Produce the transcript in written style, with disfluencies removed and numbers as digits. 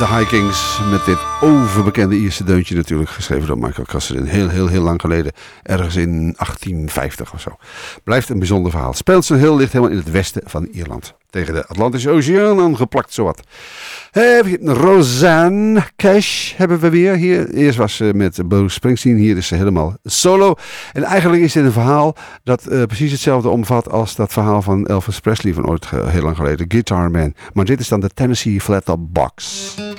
de High Kings met dit overbekende Ierse deuntje natuurlijk, geschreven door Michael Cassadin heel lang geleden, ergens in 1850 of zo. Blijft een bijzonder verhaal. Spelston Hill ligt helemaal in het westen van Ierland. Tegen de Atlantische Oceaan aangeplakt, zowat. Rosanne Cash hebben we weer hier. Eerst was ze met Bruce Springsteen, hier is ze helemaal solo. En eigenlijk is dit een verhaal dat precies hetzelfde omvat als dat verhaal van Elvis Presley van ooit heel lang geleden, Guitar Man. Maar dit is dan de Tennessee Flattop Box.